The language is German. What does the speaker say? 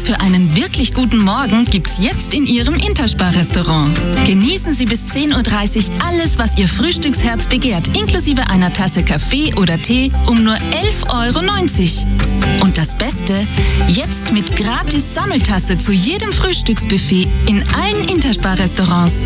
für einen wirklich guten Morgen gibt's jetzt in Ihrem Interspar-Restaurant. Genießen Sie bis 10.30 Uhr alles, was Ihr Frühstücksherz begehrt, inklusive einer Tasse Kaffee oder Tee um nur 11,90 €. Und das Beste, jetzt mit gratis Sammeltasse zu jedem Frühstücksbuffet in allen Interspar-Restaurants.